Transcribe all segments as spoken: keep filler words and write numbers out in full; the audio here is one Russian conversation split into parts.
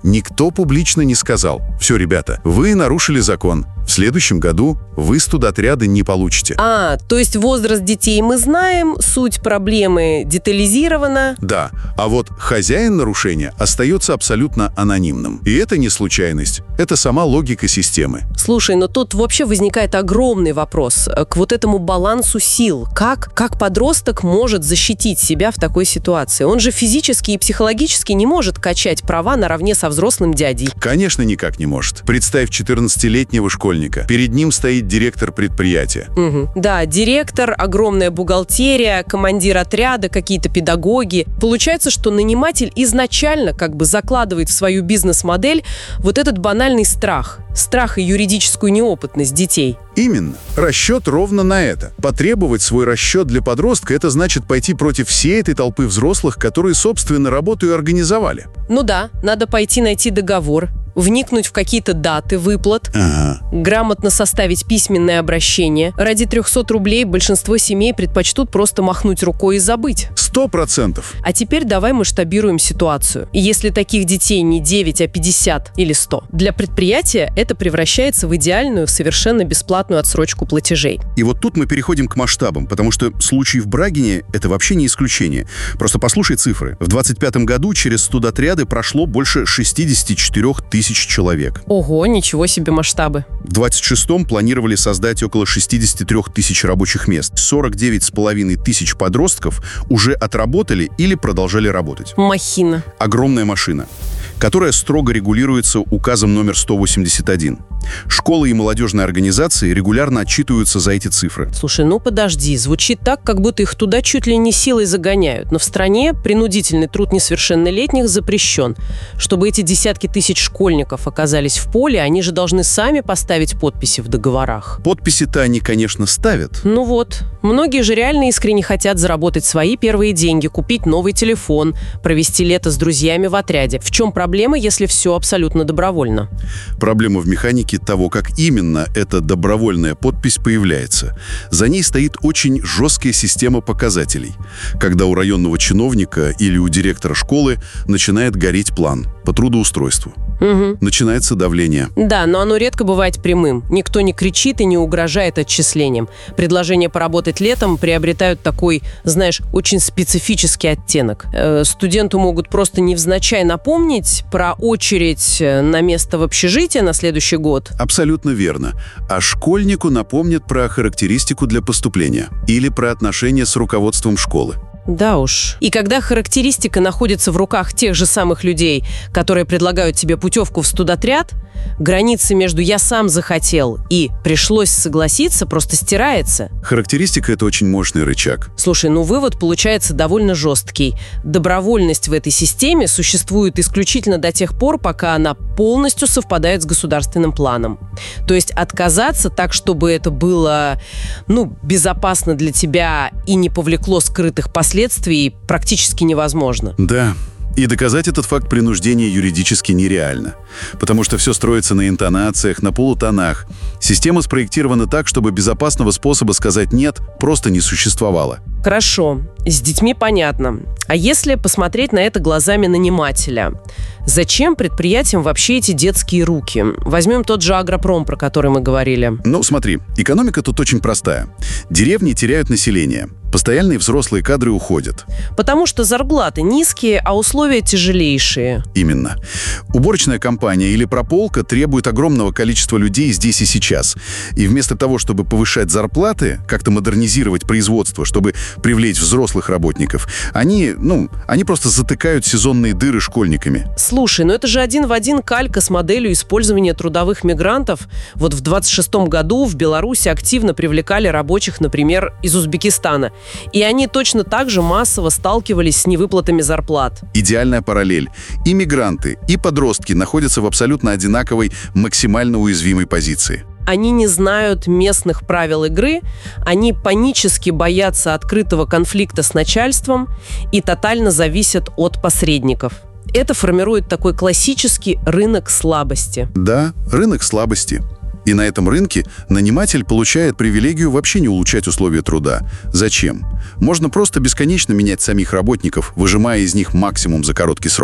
Никто публично не сказал: «Все, ребята, вы нарушили закон. В следующем году вы студотряды не получите». А, то есть возраст детей мы знаем, суть проблемы детализирована. Да, а вот хозяин нарушения остается абсолютно анонимным. И это не случайность, это сама логика системы. Слушай, но тут вообще возникает огромный вопрос к вот этому балансу сил. Как, как подросток может защитить себя в такой ситуации? Он же физически и психологически не может качать права наравне со взрослым дядей. Конечно, никак не может. Представь четырнадцатилетнего школьника. Перед ним стоит директор предприятия. Угу. Да, директор, огромная бухгалтерия, командир отряда, какие-то педагоги. Получается, что наниматель изначально как бы закладывает в свою бизнес-модель вот этот банальный страх. Страх и юридическую неопытность детей. Именно. Расчет ровно на это. Потребовать свой расчет для подростка – это значит пойти против всей этой толпы взрослых, которые, собственно, работу и организовали. Ну да, надо пойти найти договор, вникнуть в какие-то даты выплат, ага. грамотно составить письменное обращение. Ради трехсот рублей большинство семей предпочтут просто махнуть рукой и забыть. Сто процентов. А теперь давай масштабируем ситуацию. И если таких детей не девять, а пятьдесят или сто, для предприятия это превращается в идеальную, совершенно бесплатную отсрочку платежей. И вот тут мы переходим к масштабам, потому что случай в Брагине – это вообще не исключение. Просто послушай цифры. В двадцать пятом году через студотряды прошло больше шестидесяти четырёх тысяч человек. Ого, ничего себе масштабы. В двадцать шестом планировали создать около шестидесяти трёх тысяч рабочих мест. сорок девять с половиной тысяч подростков уже отработали или продолжали работать. Махина. Огромная машина, которая строго регулируется указом номер сто восемьдесят один. Школы и молодежные организации регулярно отчитываются за эти цифры. Слушай, ну подожди, звучит так, как будто их туда чуть ли не силой загоняют. Но в стране принудительный труд несовершеннолетних запрещен. Чтобы эти десятки тысяч школьников оказались в поле, они же должны сами поставить подписи в договорах. Подписи-то они, конечно, ставят. Ну вот. Многие же реально искренне хотят заработать свои первые деньги, купить новый телефон, провести лето с друзьями в отряде. В чем проблема, если все абсолютно добровольно? Проблема в механике того, как именно эта добровольная подпись появляется. За ней стоит очень жесткая система показателей, когда у районного чиновника или у директора школы начинает гореть план по трудоустройству. Угу. Начинается давление. Да, но оно редко бывает прямым. Никто не кричит и не угрожает отчислением. Предложения поработать летом приобретают такой, знаешь, очень специфический оттенок. Э, студенту могут просто невзначай напомнить про очередь на место в общежитие на следующий год. Абсолютно верно. А школьнику напомнят про характеристику для поступления или про отношения с руководством школы. Да уж. И когда характеристика находится в руках тех же самых людей, которые предлагают тебе путевку в студотряд, граница между «я сам захотел» и «пришлось согласиться» просто стирается. Характеристика – это очень мощный рычаг. Слушай, ну вывод получается довольно жесткий. Добровольность в этой системе существует исключительно до тех пор, пока она полностью совпадает с государственным планом. То есть отказаться так, чтобы это было, ну, безопасно для тебя и не повлекло скрытых последствий, практически невозможно. Да. И доказать этот факт принуждения юридически нереально. Потому что все строится на интонациях, на полутонах. Система спроектирована так, чтобы безопасного способа сказать «нет» просто не существовало. Хорошо, с детьми понятно. А если посмотреть на это глазами нанимателя? Зачем предприятиям вообще эти детские руки? Возьмем тот же агропром, про который мы говорили. Ну, смотри, экономика тут очень простая. Деревни теряют население. Постоянные взрослые кадры уходят. Потому что зарплаты низкие, а условия тяжелейшие. Именно. Уборочная компания или прополка требует огромного количества людей здесь и сейчас. И вместо того, чтобы повышать зарплаты, как-то модернизировать производство, чтобы привлечь взрослых работников, они, ну, они просто затыкают сезонные дыры школьниками. Слушай, ну это же один в один калька с моделью использования трудовых мигрантов. Вот в двадцать шестом году в Беларуси активно привлекали рабочих, например, из Узбекистана. И они точно так же массово сталкивались с невыплатами зарплат. Идеальная параллель. И мигранты, и подростки находятся в абсолютно одинаковой, максимально уязвимой позиции. Они не знают местных правил игры, они панически боятся открытого конфликта с начальством и тотально зависят от посредников. Это формирует такой классический рынок слабости. Да, рынок слабости. И на этом рынке наниматель получает привилегию вообще не улучшать условия труда. Зачем? Можно просто бесконечно менять самих работников, выжимая из них максимум за короткий срок.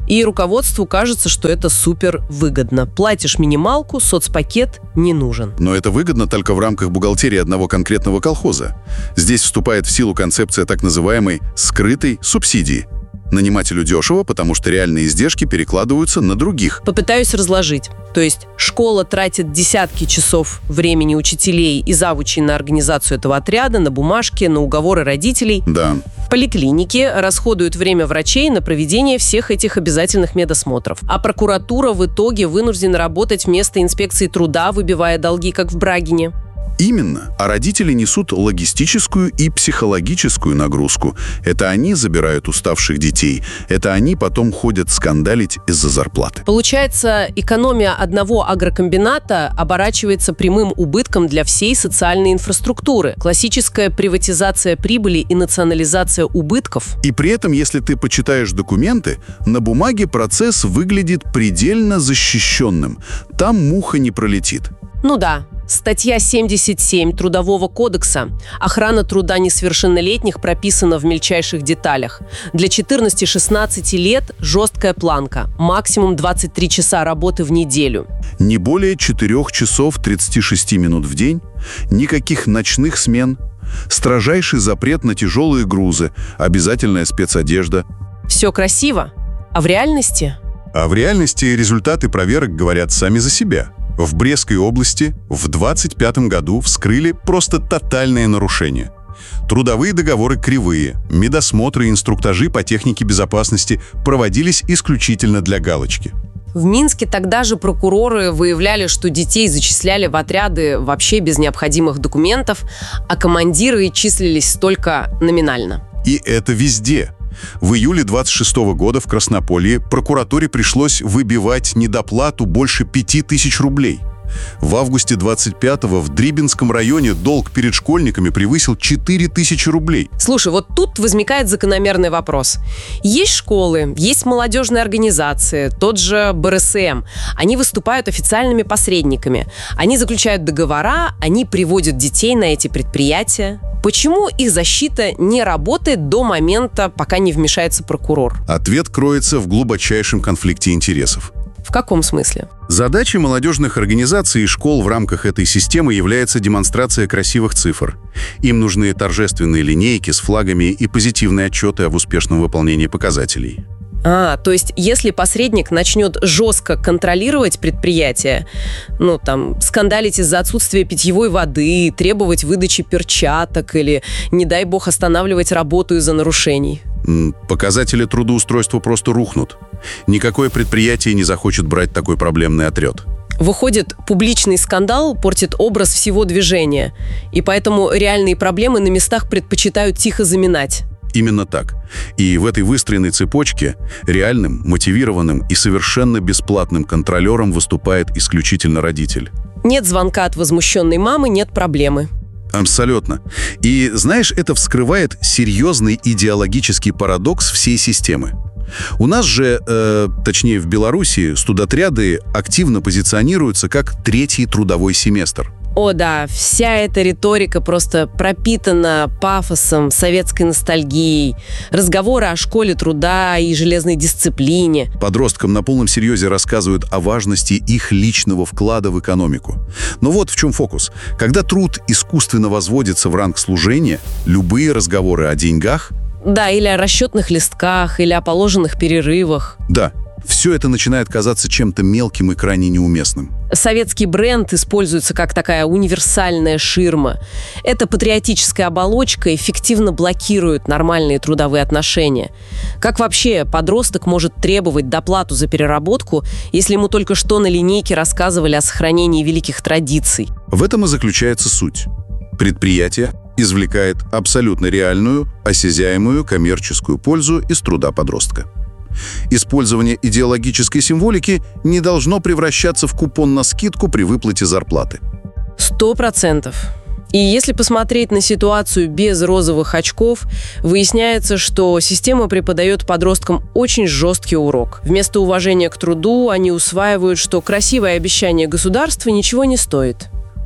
И руководству кажется, что это супер выгодно. Платишь минималку, соцпакет не нужен. Но это выгодно только в рамках бухгалтерии одного конкретного колхоза. Здесь вступает в силу концепция так называемой «скрытой субсидии». Нанимателю дешево, потому что реальные издержки перекладываются на других. Попытаюсь разложить. То есть школа тратит десятки часов времени учителей и завучей на организацию этого отряда, на бумажки, на уговоры родителей. Да. Поликлиники расходуют время врачей на проведение всех этих обязательных медосмотров. А прокуратура в итоге вынуждена работать вместо инспекции труда, выбивая долги, как в Брагине. Именно. А родители несут логистическую и психологическую нагрузку. Это они забирают уставших детей. Это они потом ходят скандалить из-за зарплаты. Получается, экономия одного агрокомбината оборачивается прямым убытком для всей социальной инфраструктуры. Классическая приватизация прибыли и национализация убытков. И при этом, если ты почитаешь документы, на бумаге процесс выглядит предельно защищенным. Там муха не пролетит. Ну да. Статья семьдесят семь Трудового кодекса «Охрана труда несовершеннолетних» прописана в мельчайших деталях. Для четырнадцати-шестнадцати лет жесткая планка. Максимум двадцать три часа работы в неделю. Не более четырёх часов тридцати шести минут в день, никаких ночных смен, строжайший запрет на тяжелые грузы, обязательная спецодежда. Все красиво, а в реальности? А в реальности результаты проверок говорят сами за себя. В Брестской области в двадцать пятом году вскрыли просто тотальное нарушение. Трудовые договоры кривые, медосмотры и инструктажи по технике безопасности проводились исключительно для галочки. В Минске тогда же прокуроры выявляли, что детей зачисляли в отряды вообще без необходимых документов, а командиры числились только номинально. И это везде. В июле двадцать шестого года в Краснополье прокуратуре пришлось выбивать недоплату больше пяти тысяч рублей. В августе двадцать пятого в Дрибинском районе долг перед школьниками превысил четыре тысячи рублей. Слушай, вот тут возникает закономерный вопрос. Есть школы, есть молодежные организации, тот же бэ эр эс эм. Они выступают официальными посредниками. Они заключают договора, они приводят детей на эти предприятия. Почему их защита не работает до момента, пока не вмешается прокурор? Ответ кроется в глубочайшем конфликте интересов. В каком смысле? Задачей молодежных организаций и школ в рамках этой системы является демонстрация красивых цифр. Им нужны торжественные линейки с флагами и позитивные отчеты об успешном выполнении показателей. А, то есть, если посредник начнет жестко контролировать предприятие, ну, там, скандалить из-за отсутствия питьевой воды, требовать выдачи перчаток или, не дай бог, останавливать работу из-за нарушений. Показатели трудоустройства просто рухнут. Никакое предприятие не захочет брать такой проблемный отряд. Выходит, публичный скандал портит образ всего движения, и поэтому реальные проблемы на местах предпочитают тихо заминать. Именно так. И в этой выстроенной цепочке реальным, мотивированным и совершенно бесплатным контролером выступает исключительно родитель. Нет звонка от возмущенной мамы, нет проблемы. Абсолютно. И, знаешь, это вскрывает серьезный идеологический парадокс всей системы. У нас же, э, точнее в Беларуси, студотряды активно позиционируются как третий трудовой семестр. О да, вся эта риторика просто пропитана пафосом, советской ностальгией, разговоры о школе труда и железной дисциплине. Подросткам на полном серьезе рассказывают о важности их личного вклада в экономику. Но вот в чем фокус. Когда труд искусственно возводится в ранг служения, любые разговоры о деньгах... Да, или о расчетных листках, или о положенных перерывах. Да. Все это начинает казаться чем-то мелким и крайне неуместным. Советский бренд используется как такая универсальная ширма. Эта патриотическая оболочка эффективно блокирует нормальные трудовые отношения. Как вообще подросток может требовать доплату за переработку, если ему только что на линейке рассказывали о сохранении великих традиций? В этом и заключается суть. Предприятие извлекает абсолютно реальную, осязаемую коммерческую пользу из труда подростка. Использование идеологической символики не должно превращаться в купон на скидку при выплате зарплаты. Сто процентов. И если посмотреть на ситуацию без розовых очков, выясняется, что система преподает подросткам очень жесткий урок. Вместо уважения к труду они усваивают, что красивое обещание государства ничего не стоит.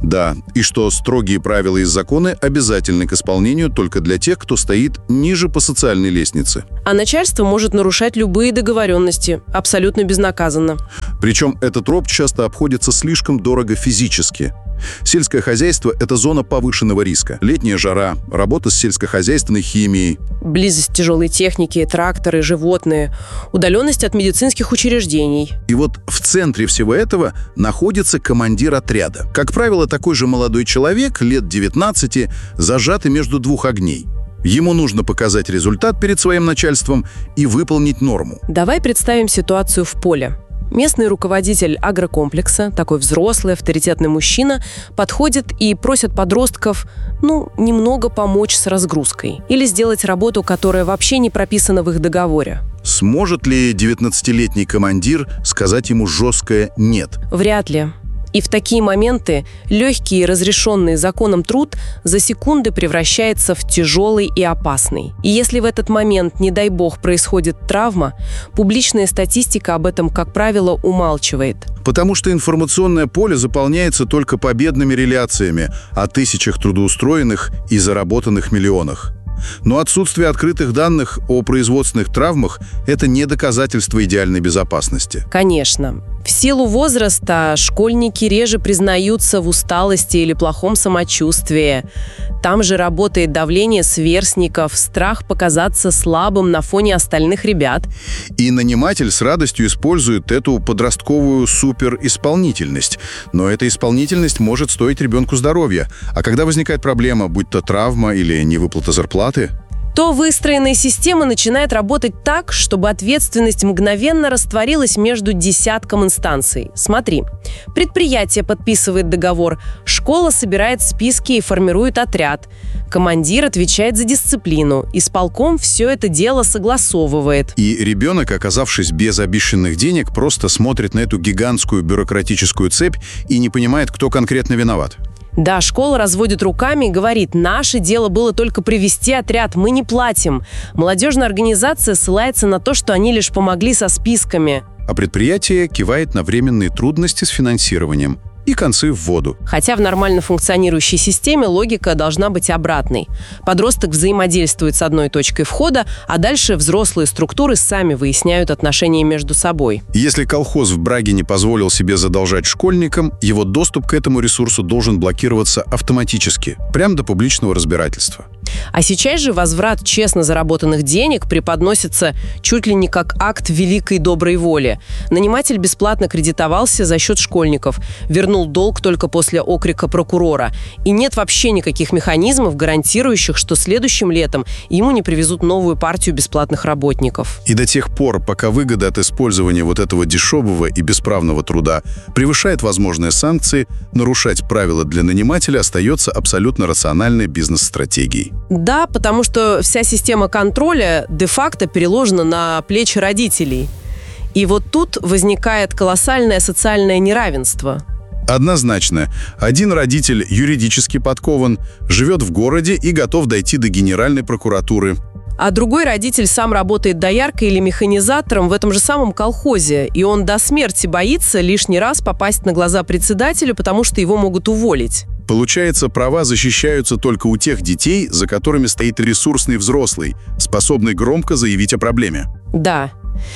Да, и что строгие правила и законы обязательны к исполнению только для тех, кто стоит ниже по социальной лестнице. А начальство может нарушать любые договоренности, абсолютно безнаказанно. Причем этот роб часто обходится слишком дорого физически. Сельское хозяйство – это зона повышенного риска. Летняя жара, работа с сельскохозяйственной химией. Близость тяжелой техники, тракторы, животные, удаленность от медицинских учреждений. И вот в центре всего этого находится командир отряда. Как правило, такой же молодой человек, лет девятнадцати, зажатый между двух огней. Ему нужно показать результат перед своим начальством и выполнить норму. Давай представим ситуацию в поле. Местный руководитель агрокомплекса, такой взрослый, авторитетный мужчина, подходит и просит подростков, ну, немного помочь с разгрузкой или сделать работу, которая вообще не прописана в их договоре. Сможет ли девятнадцатилетний командир сказать ему жесткое «нет»? Вряд ли. И в такие моменты легкий и разрешенный законом труд за секунды превращается в тяжелый и опасный. И если в этот момент, не дай бог, происходит травма, публичная статистика об этом, как правило, умалчивает. Потому что информационное поле заполняется только победными реляциями о тысячах трудоустроенных и заработанных миллионах. Но отсутствие открытых данных о производственных травмах – это не доказательство идеальной безопасности. Конечно. В силу возраста школьники реже признаются в усталости или плохом самочувствии. Там же работает давление сверстников, страх показаться слабым на фоне остальных ребят. И наниматель с радостью использует эту подростковую суперисполнительность. Но эта исполнительность может стоить ребенку здоровья. А когда возникает проблема, будь то травма или невыплата зарплаты, то выстроенная система начинает работать так, чтобы ответственность мгновенно растворилась между десятком инстанций. Смотри, предприятие подписывает договор, школа собирает списки и формирует отряд, командир отвечает за дисциплину, исполком все это дело согласовывает. И ребенок, оказавшись без обещанных денег, просто смотрит на эту гигантскую бюрократическую цепь и не понимает, кто конкретно виноват. Да, школа разводит руками и говорит: наше дело было только привести отряд, мы не платим. Молодежная организация ссылается на то, что они лишь помогли со списками. А предприятие кивает на временные трудности с финансированием и концы в воду. Хотя в нормально функционирующей системе логика должна быть обратной. Подросток взаимодействует с одной точкой входа, а дальше взрослые структуры сами выясняют отношения между собой. Если колхоз в Браге не позволил себе задолжать школьникам, его доступ к этому ресурсу должен блокироваться автоматически, прямо до публичного разбирательства. А сейчас же возврат честно заработанных денег преподносится чуть ли не как акт великой доброй воли. Наниматель бесплатно кредитовался за счет школьников, вернул долг только после окрика прокурора. И нет вообще никаких механизмов, гарантирующих, что следующим летом ему не привезут новую партию бесплатных работников. И до тех пор, пока выгода от использования вот этого дешевого и бесправного труда превышает возможные санкции, нарушать правила для нанимателя остается абсолютно рациональной бизнес-стратегией. Да, потому что вся система контроля де-факто переложена на плечи родителей. И вот тут возникает колоссальное социальное неравенство. Однозначно. Один родитель юридически подкован, живет в городе и готов дойти до Генеральной прокуратуры. А другой родитель сам работает дояркой или механизатором в этом же самом колхозе, и он до смерти боится лишний раз попасть на глаза председателю, потому что его могут уволить. Получается, права защищаются только у тех детей, за которыми стоит ресурсный взрослый, способный громко заявить о проблеме. Да.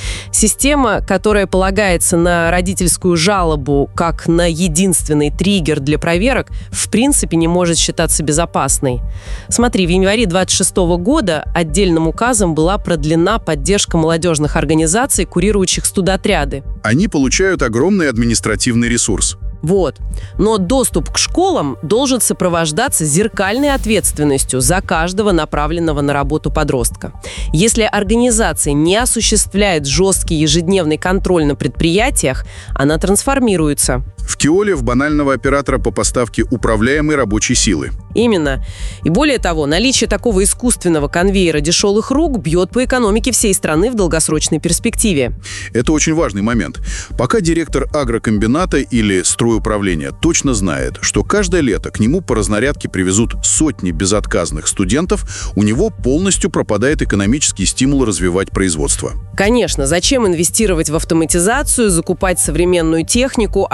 Система, которая полагается на родительскую жалобу как на единственный триггер для проверок, в принципе не может считаться безопасной. Смотри, в январе двадцать шестого года отдельным указом была продлена поддержка молодежных организаций, курирующих студотряды. Они получают огромный административный ресурс. Вот. Но доступ к школам должен сопровождаться зеркальной ответственностью за каждого направленного на работу подростка. Если организация не осуществляет жесткий ежедневный контроль на предприятиях, она трансформируется. В Киоле в банального оператора по поставке управляемой рабочей силы. Именно. И более того, наличие такого искусственного конвейера дешевых рук бьет по экономике всей страны в долгосрочной перспективе. Это очень важный момент. Пока директор агрокомбината или стройуправления точно знает, что каждое лето к нему по разнарядке привезут сотни безотказных студентов, у него полностью пропадает экономический стимул развивать производство. Конечно, зачем инвестировать в автоматизацию, закупать современную технику, оптимизировать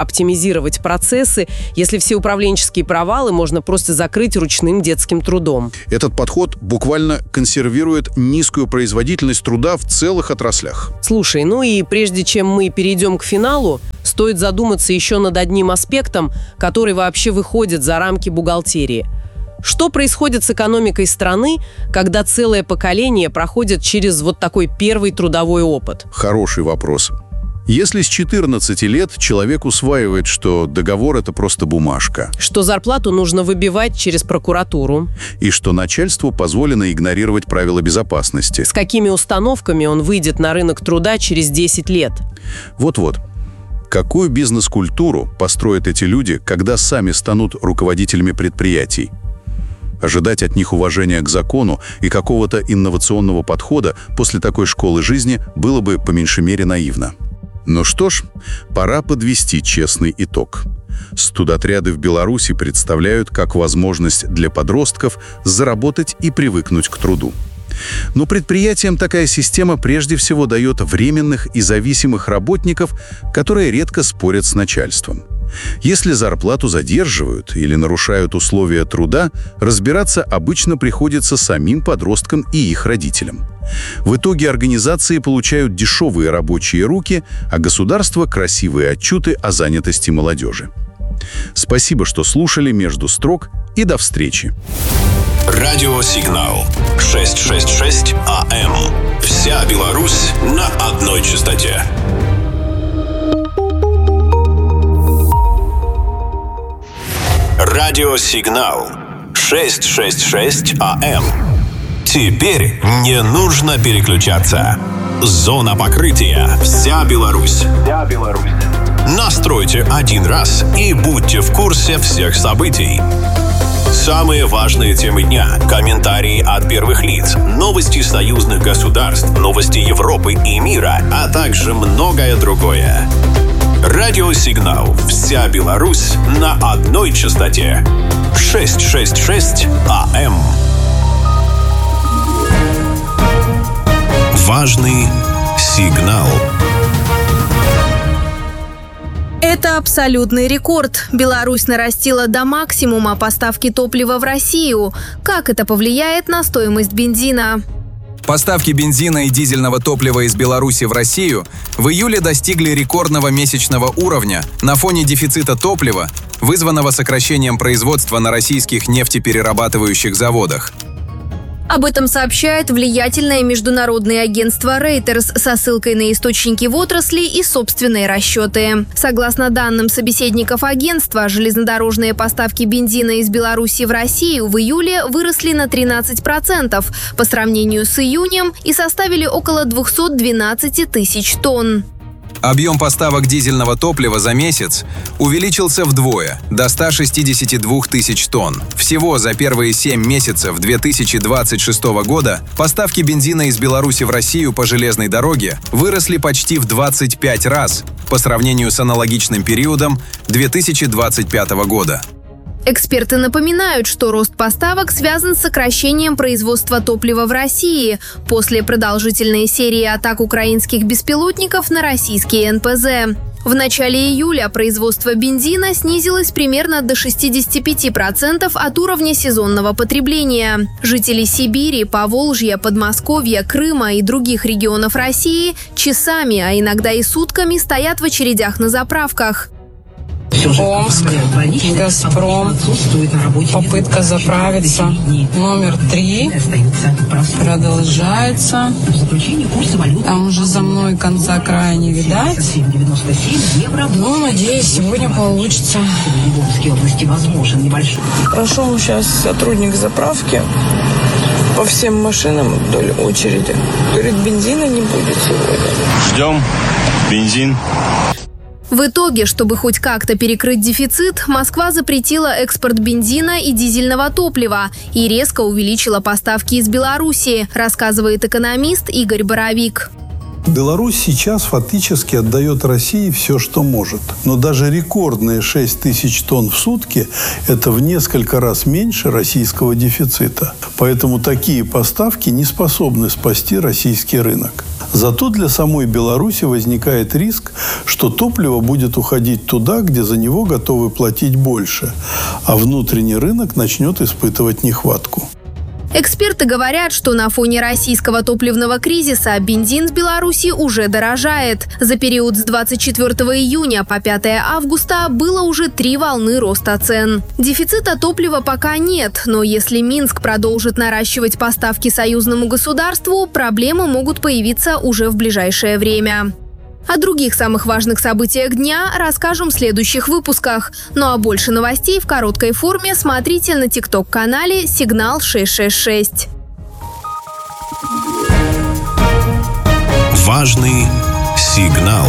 автоматизировать процессы, если все управленческие провалы можно просто закрыть ручным детским трудом. Этот подход буквально консервирует низкую производительность труда в целых отраслях. Слушай, ну и прежде чем мы перейдем к финалу, стоит задуматься еще над одним аспектом, который вообще выходит за рамки бухгалтерии. Что происходит с экономикой страны, когда целое поколение проходит через вот такой первый трудовой опыт? Хороший вопрос. Если с четырнадцати лет человек усваивает, что договор – это просто бумажка, Что зарплату нужно выбивать через прокуратуру? и что начальству позволено игнорировать правила безопасности. С какими установками он выйдет на рынок труда через десять лет? Вот-вот. Какую бизнес-культуру построят эти люди, когда сами станут руководителями предприятий? Ожидать от них уважения к закону и какого-то инновационного подхода после такой школы жизни было бы по меньшей мере наивно. Ну что ж, пора подвести честный итог. Студотряды в Беларуси представляют как возможность для подростков заработать и привыкнуть к труду. Но предприятиям такая система прежде всего дает временных и зависимых работников, которые редко спорят с начальством. Если зарплату задерживают или нарушают условия труда, разбираться обычно приходится самим подросткам и их родителям. В итоге организации получают дешевые рабочие руки, а государство – красивые отчеты о занятости молодежи. Спасибо, что слушали «Между строк», и до встречи. Радиосигнал шестьсот шестьдесят шесть АМ. Вся Беларусь на одной частоте. Радиосигнал шестьсот шестьдесят шесть АМ. Теперь не нужно переключаться. Зона покрытия. Вся Беларусь. Вся Беларусь. Настройте один раз и будьте в курсе всех событий. Самые важные темы дня, комментарии от первых лиц, новости союзных государств, новости Европы и мира, а также многое другое. Радиосигнал «Вся Беларусь» на одной частоте. шестьсот шестьдесят шесть АМ. Важный сигнал. Это абсолютный рекорд. Беларусь нарастила до максимума поставки топлива в Россию. Как это повлияет на стоимость бензина? Поставки бензина и дизельного топлива из Беларуси в Россию в июле достигли рекордного месячного уровня на фоне дефицита топлива, вызванного сокращением производства на российских нефтеперерабатывающих заводах. Об этом сообщает влиятельное международное агентство Reuters со ссылкой на источники в отрасли и собственные расчеты. Согласно данным собеседников агентства, железнодорожные поставки бензина из Беларуси в Россию в июле выросли на тринадцать процентов по сравнению с июнем и составили около двести двенадцать тысяч тонн. Объем поставок дизельного топлива за месяц увеличился вдвое, до ста шестидесяти двух тысяч тонн. Всего за первые семь месяцев две тысячи двадцать шестого года поставки бензина из Беларуси в Россию по железной дороге выросли почти в двадцать пять раз по сравнению с аналогичным периодом две тысячи двадцать пятого года. Эксперты напоминают, что рост поставок связан с сокращением производства топлива в России после продолжительной серии атак украинских беспилотников на российские эн пэ зэ. В начале июля производство бензина снизилось примерно до шестидесяти пяти процентов от уровня сезонного потребления. Жители Сибири, Поволжья, Подмосковья, Крыма и других регионов России часами, а иногда и сутками стоят в очередях на заправках. Омск, Газпром, попытка заправиться, номер три, продолжается. Там уже за мной конца края не видать. Ну, надеюсь, сегодня получится. Прошел сейчас сотрудник заправки по всем машинам вдоль очереди. Говорит, бензина не будет сегодня. Ждем бензин. В итоге, чтобы хоть как-то перекрыть дефицит, Москва запретила экспорт бензина и дизельного топлива и резко увеличила поставки из Беларуси, рассказывает экономист Игорь Боровик. Беларусь сейчас фактически отдает России все, что может. Но даже рекордные шесть тысяч тонн в сутки – это в несколько раз меньше российского дефицита. Поэтому такие поставки не способны спасти российский рынок. Зато для самой Беларуси возникает риск, что топливо будет уходить туда, где за него готовы платить больше, а внутренний рынок начнет испытывать нехватку. Эксперты говорят, что на фоне российского топливного кризиса бензин в Беларуси уже дорожает. За период с двадцать четвёртого июня по пятое августа было уже три волны роста цен. Дефицита топлива пока нет, но если Минск продолжит наращивать поставки союзному государству, проблемы могут появиться уже в ближайшее время. О других самых важных событиях дня расскажем в следующих выпусках. Ну а больше новостей в короткой форме смотрите на тикток-канале «Сигнал шесть шесть шесть». Важный сигнал.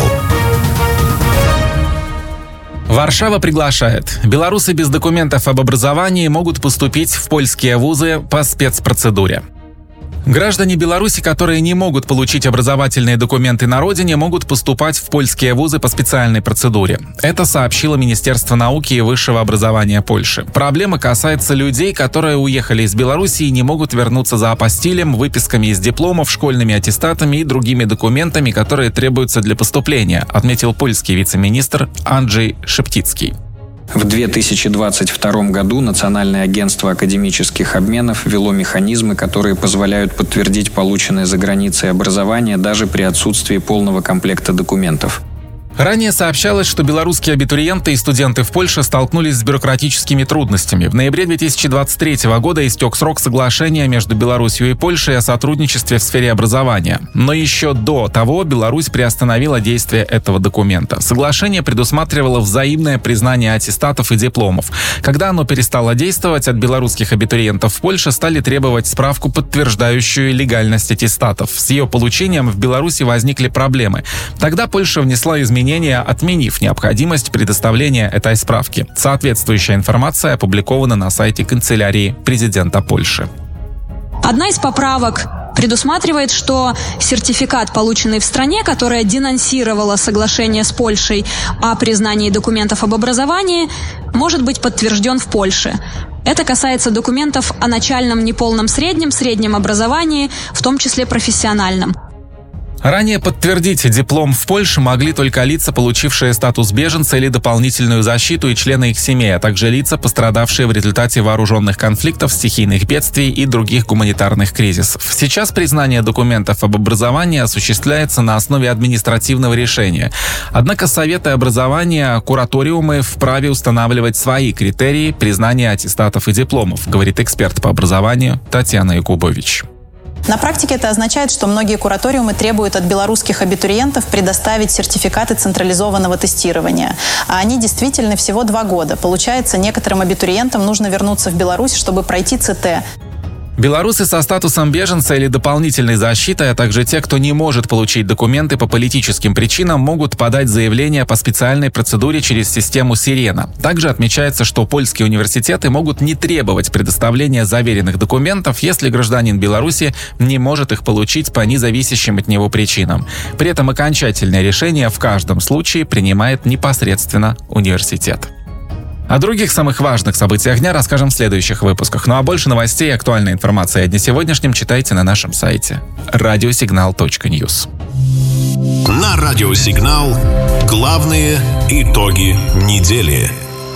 Варшава приглашает. Белорусы без документов об образовании могут поступить в польские вузы по спецпроцедуре. Граждане Беларуси, которые не могут получить образовательные документы на родине, могут поступать в польские вузы по специальной процедуре. Это сообщило Министерство науки и высшего образования Польши. Проблема касается людей, которые уехали из Беларуси и не могут вернуться за апостилем, выписками из дипломов, школьными аттестатами и другими документами, которые требуются для поступления, отметил польский вице-министр Анджей Шептицкий. В две тысячи двадцать втором году Национальное агентство академических обменов ввело механизмы, которые позволяют подтвердить полученное за границей образование даже при отсутствии полного комплекта документов. Ранее сообщалось, что белорусские абитуриенты и студенты в Польше столкнулись с бюрократическими трудностями. В ноябре две тысячи двадцать третьего года истек срок соглашения между Беларусью и Польшей о сотрудничестве в сфере образования. Но еще до того Беларусь приостановила действие этого документа. Соглашение предусматривало взаимное признание аттестатов и дипломов. Когда оно перестало действовать, от белорусских абитуриентов в Польше стали требовать справку, подтверждающую легальность аттестатов. С ее получением в Беларуси возникли проблемы. Тогда Польша внесла изменения, отменив необходимость предоставления этой справки. Соответствующая информация опубликована на сайте канцелярии президента Польши. Одна из поправок предусматривает, что сертификат, полученный в стране, которая денонсировала соглашение с Польшей о признании документов об образовании, может быть подтвержден в Польше. Это касается документов о начальном, неполном, среднем, среднем образовании, в том числе профессиональном. Ранее подтвердить диплом в Польше могли только лица, получившие статус беженца или дополнительную защиту, и члены их семей, а также лица, пострадавшие в результате вооруженных конфликтов, стихийных бедствий и других гуманитарных кризисов. Сейчас признание документов об образовании осуществляется на основе административного решения. Однако советы образования, кураториумы вправе устанавливать свои критерии признания аттестатов и дипломов, говорит эксперт по образованию Татьяна Якубович. На практике это означает, что многие кураториумы требуют от белорусских абитуриентов предоставить сертификаты централизованного тестирования. А они действительно всего два года. Получается, некоторым абитуриентам нужно вернуться в Беларусь, чтобы пройти ЦТ. Белорусы со статусом беженца или дополнительной защитой, а также те, кто не может получить документы по политическим причинам, могут подать заявление по специальной процедуре через систему «Сирена». Также отмечается, что польские университеты могут не требовать предоставления заверенных документов, если гражданин Беларуси не может их получить по независящим от него причинам. При этом окончательное решение в каждом случае принимает непосредственно университет. О других самых важных событиях дня расскажем в следующих выпусках. Ну а больше новостей и актуальной информации о дне сегодняшнем читайте на нашем сайте радиосигнал точка ньюс. На Радиосигнал главные итоги недели.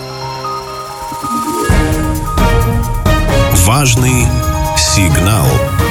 Важный сигнал.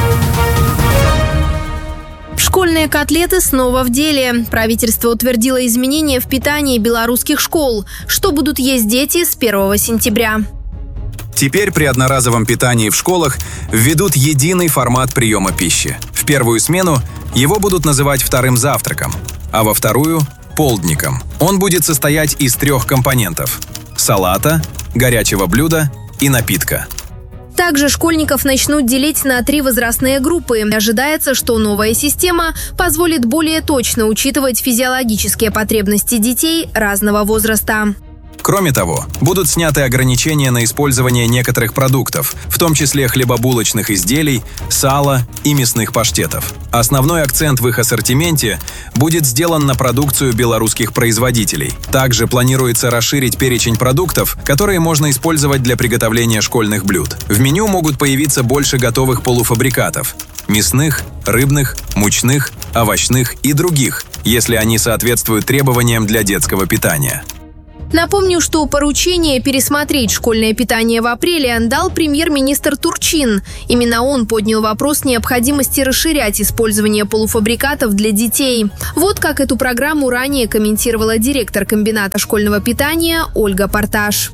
Школьные котлеты снова в деле. Правительство утвердило изменения в питании белорусских школ. Что будут есть дети с первого сентября? Теперь при одноразовом питании в школах введут единый формат приема пищи. В первую смену его будут называть вторым завтраком, а во вторую – полдником. Он будет состоять из трех компонентов – салата, горячего блюда и напитка. Также школьников начнут делить на три возрастные группы. Ожидается, что новая система позволит более точно учитывать физиологические потребности детей разного возраста. Кроме того, будут сняты ограничения на использование некоторых продуктов, в том числе хлебобулочных изделий, сала и мясных паштетов. Основной акцент в их ассортименте будет сделан на продукцию белорусских производителей. Также планируется расширить перечень продуктов, которые можно использовать для приготовления школьных блюд. В меню могут появиться больше готовых полуфабрикатов – мясных, рыбных, мучных, овощных и других, если они соответствуют требованиям для детского питания. Напомню, что поручение пересмотреть школьное питание в апреле дал премьер-министр Турчин. Именно он поднял вопрос необходимости расширять использование полуфабрикатов для детей. Вот как эту программу ранее комментировала директор комбината школьного питания Ольга Порташ.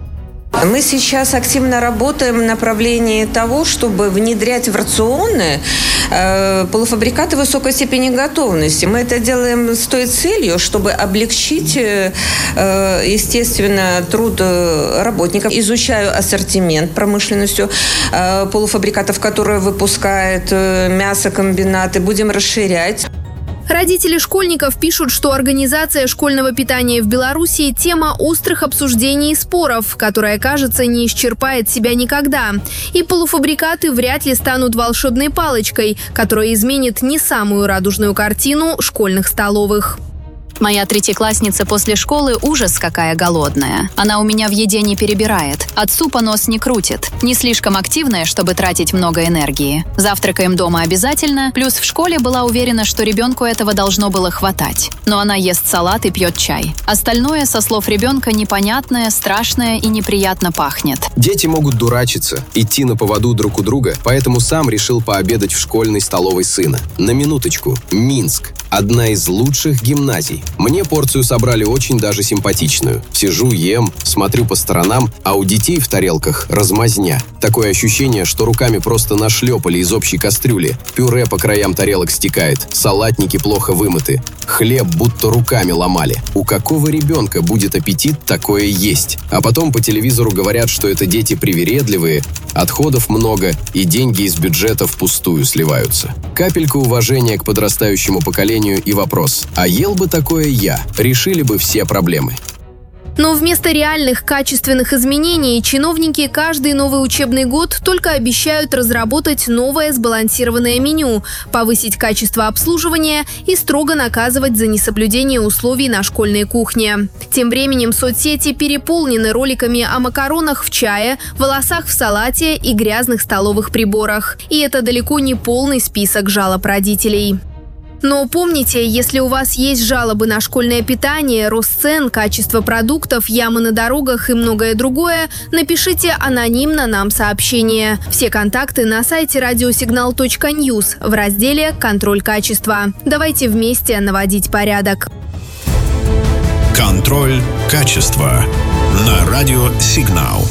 Мы сейчас активно работаем в направлении того, чтобы внедрять в рационы э, полуфабрикаты высокой степени готовности. Мы это делаем с той целью, чтобы облегчить, э, естественно, труд работников. Изучаю ассортимент промышленностью э, полуфабрикатов, которые выпускают э, мясокомбинаты. Будем расширять. Родители школьников пишут, что организация школьного питания в Беларуси – тема острых обсуждений и споров, которая, кажется, не исчерпает себя никогда. И полуфабрикаты вряд ли станут волшебной палочкой, которая изменит не самую радужную картину школьных столовых. Моя третьеклассница после школы ужас какая голодная. Она у меня в еде не перебирает, от супа нос не крутит. Не слишком активная, чтобы тратить много энергии. Завтракаем дома обязательно, плюс в школе была уверена, что ребенку этого должно было хватать. Но она ест салат и пьет чай. Остальное, со слов ребенка, непонятное, страшное и неприятно пахнет. Дети могут дурачиться, идти на поводу друг у друга, поэтому сам решил пообедать в школьной столовой сына. На минуточку. Минск. Одна из лучших гимназий. Мне порцию собрали очень даже симпатичную. Сижу, ем, смотрю по сторонам, а у детей в тарелках размазня. Такое ощущение, что руками просто нашлепали из общей кастрюли. Пюре по краям тарелок стекает, салатники плохо вымыты. Хлеб будто руками ломали. У какого ребенка будет аппетит такое есть? А потом по телевизору говорят, что это дети привередливые, отходов много и деньги из бюджета впустую сливаются. Капелька уважения к подрастающему поколению и вопрос: а ел бы такое я? Решили бы все проблемы. Но вместо реальных качественных изменений чиновники каждый новый учебный год только обещают разработать новое сбалансированное меню, повысить качество обслуживания и строго наказывать за несоблюдение условий на школьной кухне. Тем временем соцсети переполнены роликами о макаронах в чае, волосах в салате и грязных столовых приборах. И это далеко не полный список жалоб родителей. Но помните, если у вас есть жалобы на школьное питание, рост цен, качество продуктов, ямы на дорогах и многое другое, напишите анонимно нам сообщение. Все контакты на сайте радиосигнал точка ньюс в разделе «Контроль качества». Давайте вместе наводить порядок. Контроль качества на радио «Сигнал».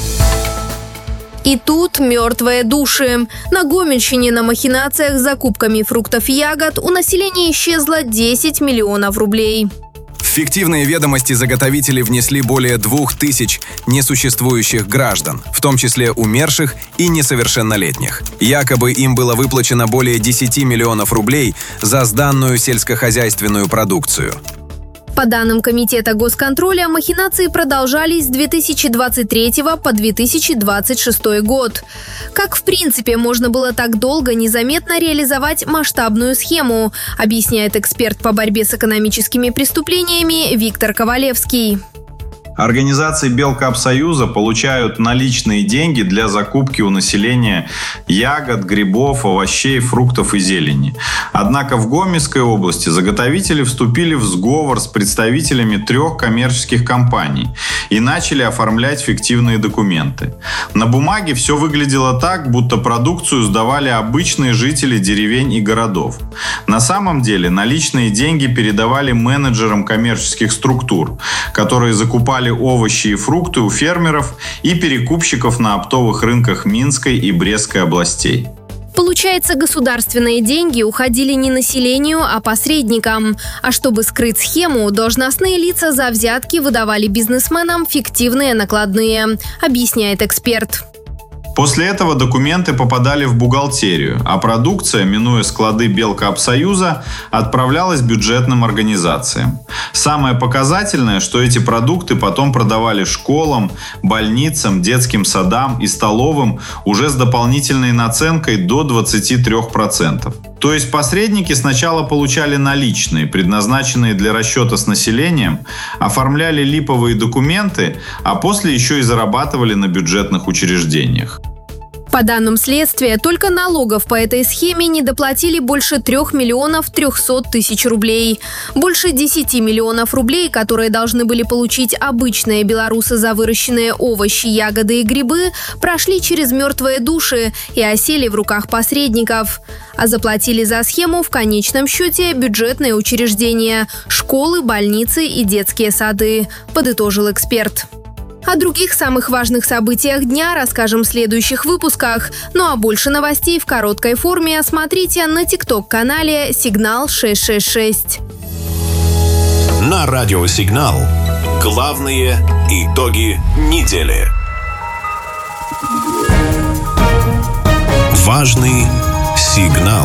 И тут мертвые души. На Гомельщине на махинациях с закупками фруктов и ягод у населения исчезло десять миллионов рублей. В фиктивные ведомости заготовители внесли более двух тысяч несуществующих граждан, в том числе умерших и несовершеннолетних. Якобы им было выплачено более десяти миллионов рублей за сданную сельскохозяйственную продукцию. По данным Комитета госконтроля, махинации продолжались с две тысячи двадцать третьего по две тысячи двадцать шестой год. Как в принципе можно было так долго незаметно реализовать масштабную схему, объясняет эксперт по борьбе с экономическими преступлениями Виктор Ковалевский. Организации Белкапсоюза получают наличные деньги для закупки у населения ягод, грибов, овощей, фруктов и зелени. Однако в Гомельской области заготовители вступили в сговор с представителями трех коммерческих компаний и начали оформлять фиктивные документы. На бумаге все выглядело так, будто продукцию сдавали обычные жители деревень и городов. На самом деле наличные деньги передавали менеджерам коммерческих структур, которые закупали овощи и фрукты у фермеров и перекупщиков на оптовых рынках Минской и Брестской областей. Получается, государственные деньги уходили не населению, а посредникам. А чтобы скрыть схему, должностные лица за взятки выдавали бизнесменам фиктивные накладные, объясняет эксперт. После этого документы попадали в бухгалтерию, а продукция, минуя склады Белкоопсоюза, отправлялась бюджетным организациям. Самое показательное, что эти продукты потом продавали школам, больницам, детским садам и столовым уже с дополнительной наценкой до двадцати трёх процентов. То есть посредники сначала получали наличные, предназначенные для расчета с населением, оформляли липовые документы, а после еще и зарабатывали на бюджетных учреждениях. По данным следствия, только налогов по этой схеме недоплатили больше трех миллионов трехсот тысяч рублей. Больше десяти миллионов рублей, которые должны были получить обычные белорусы за выращенные овощи, ягоды и грибы, прошли через мертвые души и осели в руках посредников. А заплатили за схему в конечном счете бюджетные учреждения – школы, больницы и детские сады, подытожил эксперт. О других самых важных событиях дня расскажем в следующих выпусках. Ну а больше новостей в короткой форме смотрите на тикток-канале «Сигнал шесть шесть шесть». На радио «Сигнал» главные итоги недели. Важный сигнал.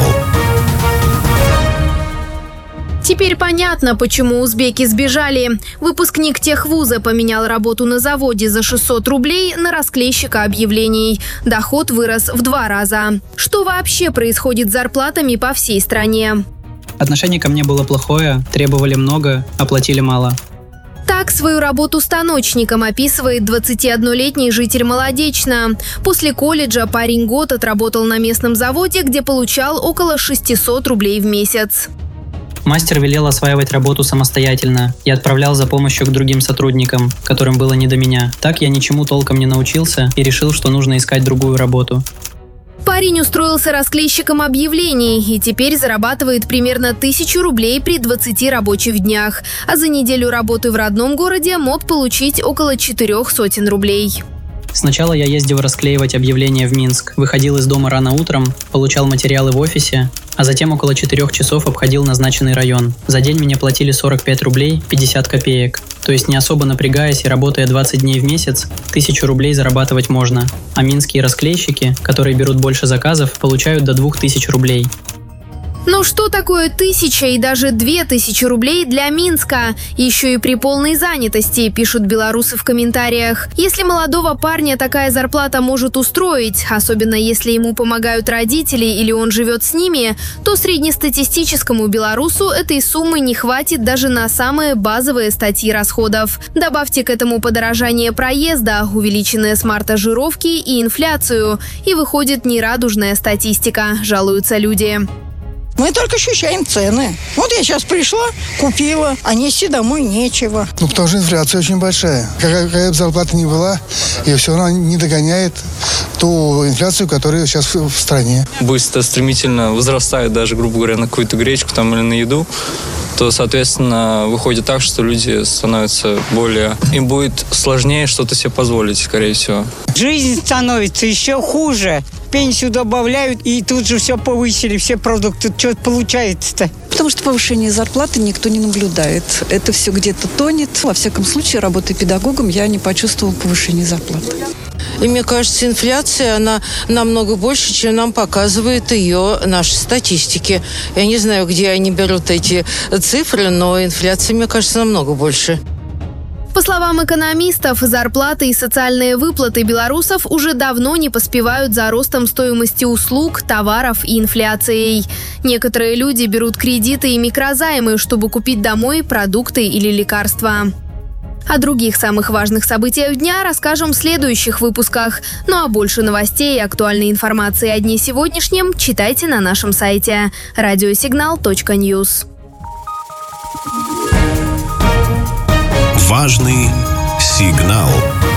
Теперь понятно, почему узбеки сбежали. Выпускник техвуза поменял работу на заводе за шестьсот рублей на расклейщика объявлений. Доход вырос в два раза. Что вообще происходит с зарплатами по всей стране? Отношение ко мне было плохое, требовали много, оплатили мало. Так свою работу станочником описывает двадцатиоднолетний житель Молодечно. После колледжа парень год отработал на местном заводе, где получал около шестьсот рублей в месяц. Мастер велел осваивать работу самостоятельно и отправлял за помощью к другим сотрудникам, которым было не до меня. Так я ничему толком не научился и решил, что нужно искать другую работу. Парень устроился расклейщиком объявлений и теперь зарабатывает примерно тысячу рублей при двадцати рабочих днях. А за неделю работы в родном городе мог получить около четырех сотен рублей. Сначала я ездил расклеивать объявления в Минск, выходил из дома рано утром, получал материалы в офисе, а затем около четырех часов обходил назначенный район. За день мне платили сорок пять рублей пятьдесят копеек. То есть не особо напрягаясь и работая двадцать дней в месяц, тысячу рублей зарабатывать можно. А минские расклейщики, которые берут больше заказов, получают до двух тысяч рублей. Но что такое тысяча и даже две тысячи рублей для Минска? Еще и при полной занятости, пишут белорусы в комментариях. Если молодого парня такая зарплата может устроить, особенно если ему помогают родители или он живет с ними, то среднестатистическому белорусу этой суммы не хватит даже на самые базовые статьи расходов. Добавьте к этому подорожание проезда, увеличенные с марта жировки и инфляцию, и выходит нерадужная статистика, жалуются люди. Мы только ощущаем цены. Вот я сейчас пришла, купила, а нести домой нечего. Ну, потому что инфляция очень большая. Какая, какая бы зарплата ни была, ее все равно не догоняет ту инфляцию, которая сейчас в, в стране. Быстро, стремительно возрастает даже, грубо говоря, на какую-то гречку там, или на еду, то, соответственно, выходит так, что люди становятся более... Им будет сложнее что-то себе позволить, скорее всего. Жизнь становится еще хуже. Пенсию добавляют, и тут же все повысили, все продукты. Что получается-то? Потому что повышение зарплаты никто не наблюдает. Это все где-то тонет. Во всяком случае, работая педагогом, я не почувствовала повышение зарплаты. И мне кажется, инфляция, она намного больше, чем нам показывает ее наши статистики. Я не знаю, где они берут эти цифры, но инфляция, мне кажется, намного больше. По словам экономистов, зарплаты и социальные выплаты белорусов уже давно не поспевают за ростом стоимости услуг, товаров и инфляцией. Некоторые люди берут кредиты и микрозаймы, чтобы купить домой продукты или лекарства. О других самых важных событиях дня расскажем в следующих выпусках. Ну а больше новостей и актуальной информации о дне сегодняшнем читайте на нашем сайте радиосигнал точка ньюс. Важный сигнал.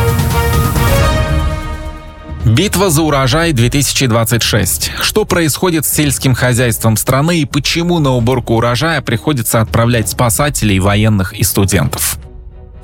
Битва за урожай две тысячи двадцать шесть. Что происходит с сельским хозяйством страны и почему на уборку урожая приходится отправлять спасателей, военных и студентов?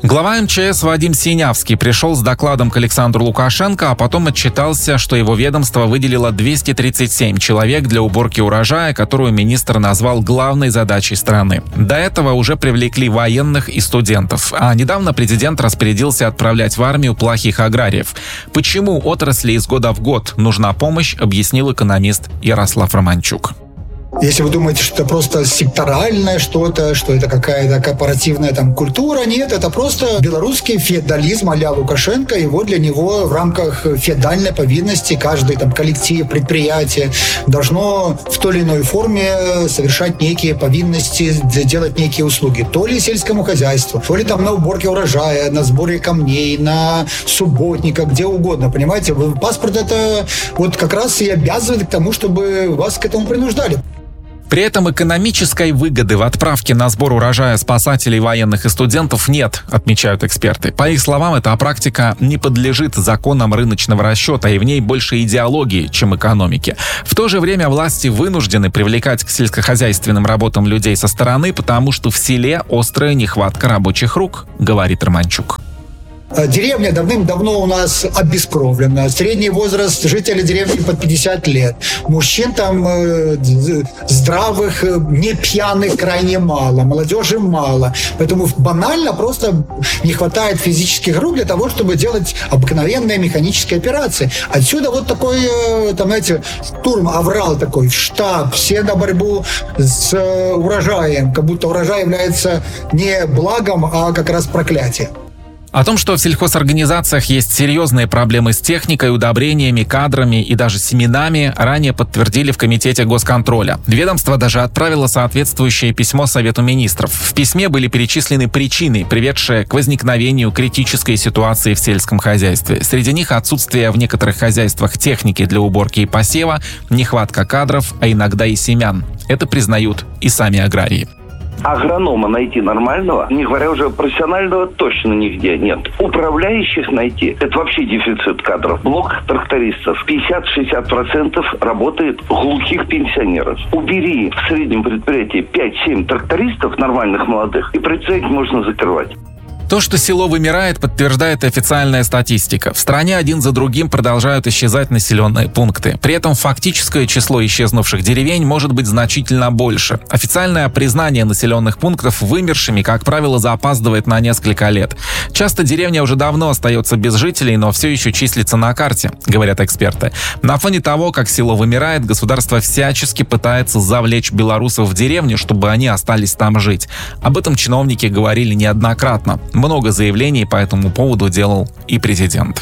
Глава эм че эс Вадим Синявский пришел с докладом к Александру Лукашенко, а потом отчитался, что его ведомство выделило двести тридцать семь человек для уборки урожая, которую министр назвал главной задачей страны. До этого уже привлекли военных и студентов, а недавно президент распорядился отправлять в армию плохих аграриев. Почему отрасли из года в год нужна помощь, объяснил экономист Ярослав Романчук. Если вы думаете, что это просто секторальное что-то, что это какая-то корпоративная там культура, нет, это просто белорусский феодализм а-ля Лукашенко, его для него в рамках феодальной повинности каждый там коллектив, предприятие должно в той или иной форме совершать некие повинности, делать некие услуги. То ли сельскому хозяйству, то ли там на уборке урожая, на сборе камней, на субботниках, где угодно, понимаете? Паспорт это вот как раз и обязывает к тому, чтобы вас к этому принуждали. При этом экономической выгоды в отправке на сбор урожая спасателей, военных и студентов нет, отмечают эксперты. По их словам, эта практика не подлежит законам рыночного расчета, и в ней больше идеологии, чем экономики. В то же время власти вынуждены привлекать к сельскохозяйственным работам людей со стороны, потому что в селе острая нехватка рабочих рук, говорит Романчук. Деревня давным-давно у нас обескровлена. Средний возраст жителей деревни под пятьдесят лет. Мужчин там э, здравых, э, не пьяных крайне мало. Молодежи мало. Поэтому банально просто не хватает физических рук для того, чтобы делать обыкновенные механические операции. Отсюда вот такой, э, там, знаете, штурм, аврал такой, штаб, все на борьбу с э, урожаем. Как будто урожай является не благом, а как раз проклятием. О том, что в сельхозорганизациях есть серьезные проблемы с техникой, удобрениями, кадрами и даже семенами, ранее подтвердили в Комитете госконтроля. Ведомство даже отправило соответствующее письмо Совету министров. В письме были перечислены причины, приведшие к возникновению критической ситуации в сельском хозяйстве. Среди них отсутствие в некоторых хозяйствах техники для уборки и посева, нехватка кадров, а иногда и семян. Это признают и сами аграрии. Агронома найти нормального, не говоря уже профессионального, точно нигде нет. Управляющих найти – это вообще дефицит кадров. Блок трактористов пятьдесят-шестьдесят процентов работает глухих пенсионеров. Убери в среднем предприятии пять-семь трактористов нормальных молодых, и предприятие можно закрывать. То, что село вымирает, подтверждает официальная статистика. В стране один за другим продолжают исчезать населенные пункты. При этом фактическое число исчезнувших деревень может быть значительно больше. Официальное признание населенных пунктов вымершими, как правило, запаздывает на несколько лет. Часто деревня уже давно остается без жителей, но все еще числится на карте, говорят эксперты. На фоне того, как село вымирает, государство всячески пытается завлечь белорусов в деревню, чтобы они остались там жить. Об этом чиновники говорили неоднократно. Много заявлений по этому поводу делал и президент.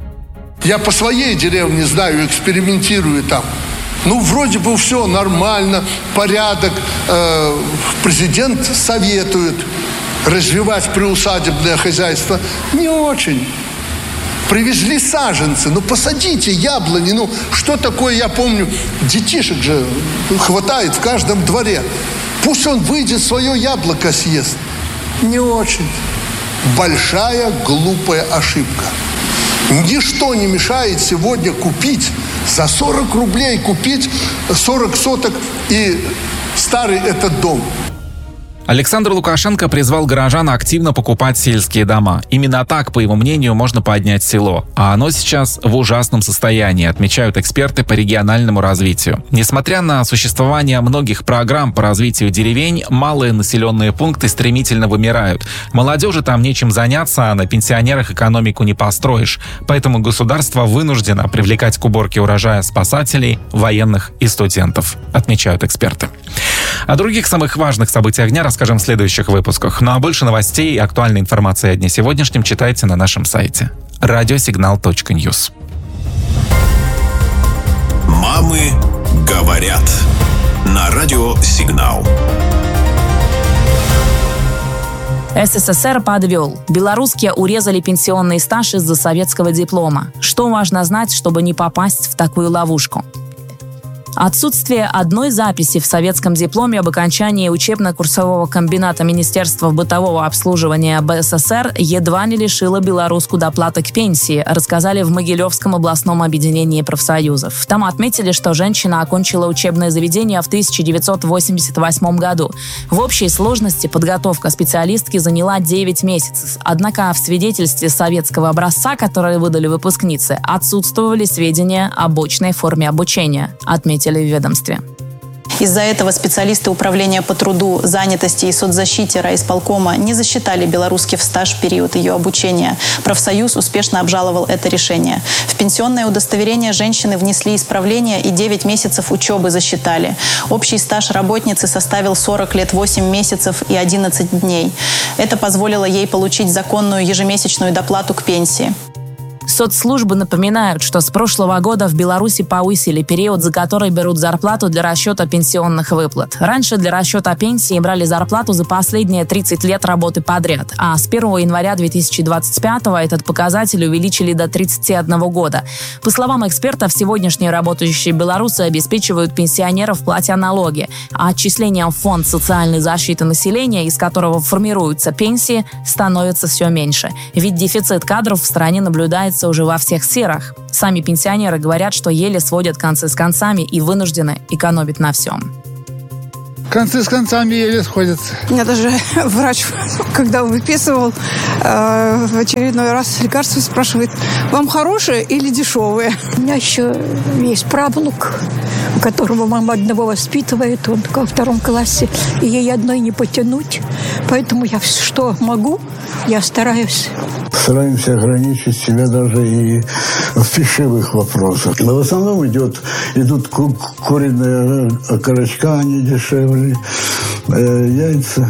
Я по своей деревне знаю, экспериментирую там. Ну, вроде бы все нормально, порядок. Э, президент советует развивать приусадебное хозяйство. Не очень. Привезли саженцы, ну посадите яблони, ну что такое, я помню, детишек же хватает в каждом дворе. Пусть он выйдет, свое яблоко съест. Не очень. Большая глупая ошибка. Ничто не мешает сегодня купить за сорок рублей, купить сорок соток и старый этот дом. Александр Лукашенко призвал горожан активно покупать сельские дома. Именно так, по его мнению, можно поднять село. А оно сейчас в ужасном состоянии, отмечают эксперты по региональному развитию. Несмотря на существование многих программ по развитию деревень, малые населенные пункты стремительно вымирают. Молодежи там нечем заняться, а на пенсионерах экономику не построишь. Поэтому государство вынуждено привлекать к уборке урожая спасателей, военных и студентов, отмечают эксперты. О других самых важных событиях дня расскажем в следующих выпусках. Ну а больше новостей и актуальной информации о дне сегодняшнем читайте на нашем сайте радиосигнал точка ньюс. Мамы говорят на радио «Сигнал». СССР подвел. Белорусские урезали пенсионный стаж из-за советского диплома. Что важно знать, чтобы не попасть в такую ловушку? Отсутствие одной записи в советском дипломе об окончании учебно-курсового комбината Министерства бытового обслуживания БССР едва не лишило белоруску доплаты к пенсии, рассказали в Могилевском областном объединении профсоюзов. Там отметили, что женщина окончила учебное заведение в тысяча девятьсот восемьдесят восьмом году. В общей сложности подготовка специалистки заняла девять месяцев. Однако в свидетельстве советского образца, которое выдали выпускницы, отсутствовали сведения об очной форме обучения, отметили в ведомстве. Из-за этого специалисты Управления по труду, занятости и соцзащите райисполкома не засчитали белорусский в стаж в период ее обучения. Профсоюз успешно обжаловал это решение. В пенсионное удостоверение женщины внесли исправления и девять месяцев учебы засчитали. Общий стаж работницы составил сорок лет восемь месяцев и одиннадцать дней. Это позволило ей получить законную ежемесячную доплату к пенсии. Соцслужбы напоминают, что с прошлого года в Беларуси повысили период, за который берут зарплату для расчета пенсионных выплат. Раньше для расчета пенсии брали зарплату за последние тридцать лет работы подряд, а с первого января две тысячи двадцать пятого этот показатель увеличили до тридцати одного года. По словам экспертов, сегодняшние работающие белорусы обеспечивают пенсионеров, платя налоги, а отчислением в фонд социальной защиты населения, из которого формируются пенсии, становится все меньше. Ведь дефицит кадров в стране наблюдается уже во всех сферах. Сами пенсионеры говорят, что еле сводят концы с концами и вынуждены экономить на всем. Концы с концами еле сходятся. Меня даже врач, когда выписывал, э, в очередной раз лекарство спрашивает, вам хорошее или дешевое? У меня еще есть правнук, которого мама одного воспитывает, он во втором классе, и ей одной не потянуть. Поэтому я что могу, я стараюсь. Стараемся ограничить себя даже и в пищевых вопросах. Но в основном идет, идут ку- куриные окорочка, они дешевле, э, яйца,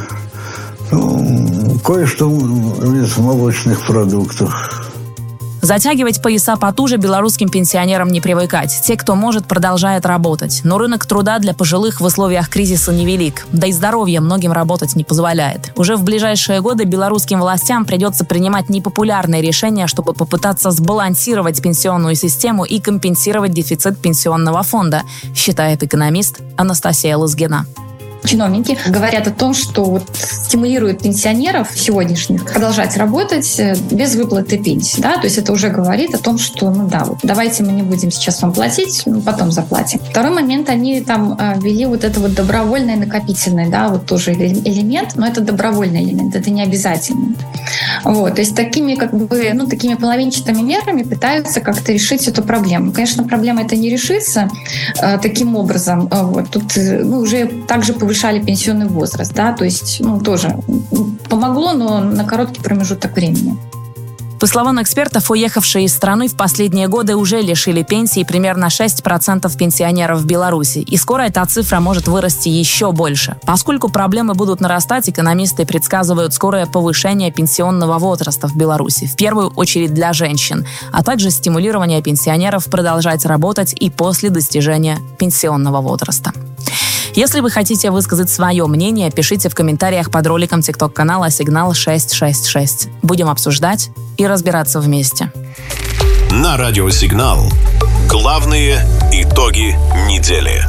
ну, кое-что из молочных продуктов. Затягивать пояса потуже белорусским пенсионерам не привыкать. Те, кто может, продолжают работать. Но рынок труда для пожилых в условиях кризиса невелик. Да и здоровье многим работать не позволяет. Уже в ближайшие годы белорусским властям придется принимать непопулярные решения, чтобы попытаться сбалансировать пенсионную систему и компенсировать дефицит пенсионного фонда, считает экономист Анастасия Лызгина. Чиновники говорят о том, что вот стимулируют пенсионеров сегодняшних продолжать работать без выплаты пенсии. Да? То есть это уже говорит о том, что ну да, вот давайте мы не будем сейчас вам платить, ну, потом заплатим. Второй момент, они там ввели вот это вот добровольное накопительное, да, вот тоже элемент, но это добровольный элемент, это не обязательно. Вот, то есть такими как бы, ну, такими половинчатыми мерами пытаются как-то решить эту проблему. Конечно, проблема эта не решится э, таким образом. Вот, тут ну, уже также повышается повышали пенсионный возраст, да, то есть, ну, тоже помогло, но на короткий промежуток времени. По словам экспертов, уехавшие из страны в последние годы уже лишили пенсии примерно шесть процентов пенсионеров в Беларуси, и скоро эта цифра может вырасти еще больше. Поскольку проблемы будут нарастать, экономисты предсказывают скорое повышение пенсионного возраста в Беларуси, в первую очередь для женщин, а также стимулирование пенсионеров продолжать работать и после достижения пенсионного возраста. Если вы хотите высказать свое мнение, пишите в комментариях под роликом тикток-канала «Сигнал шесть шесть шесть». Будем обсуждать и разбираться вместе. На радио «Сигнал» главные итоги недели.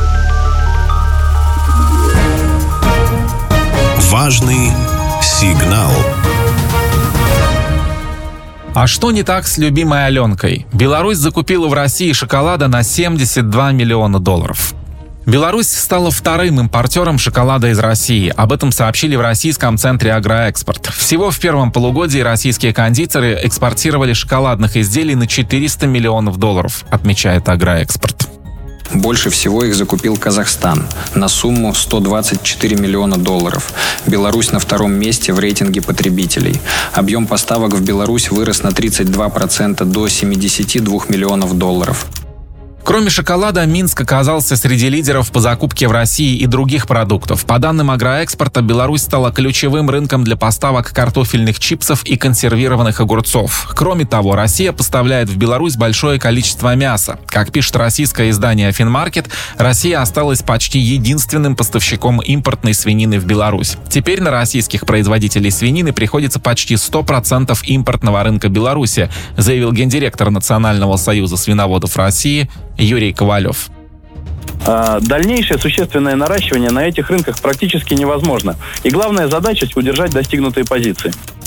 Важный сигнал. А что не так с любимой Аленкой? Беларусь закупила в России шоколада на семьдесят два миллиона долларов. Беларусь стала вторым импортером шоколада из России. Об этом сообщили в Российском центре «Агроэкспорт». Всего в первом полугодии российские кондитеры экспортировали шоколадных изделий на четыреста миллионов долларов, отмечает «Агроэкспорт». Больше всего их закупил Казахстан на сумму сто двадцать четыре миллиона долларов. Беларусь на втором месте в рейтинге потребителей. Объем поставок в Беларусь вырос на тридцать два процента до семьдесят два миллионов долларов. Кроме шоколада, Минск оказался среди лидеров по закупке в России и других продуктов. По данным агроэкспорта, Беларусь стала ключевым рынком для поставок картофельных чипсов и консервированных огурцов. Кроме того, Россия поставляет в Беларусь большое количество мяса. Как пишет российское издание «Финмаркет», Россия осталась почти единственным поставщиком импортной свинины в Беларусь. Теперь на российских производителей свинины приходится почти сто процентов импортного рынка Беларуси, заявил гендиректор Национального союза свиноводов России Юрий Ковалев. э, дальнейшее существенное наращивание на этих рынках практически невозможно. И главная задача – удержать достигнутые позиции.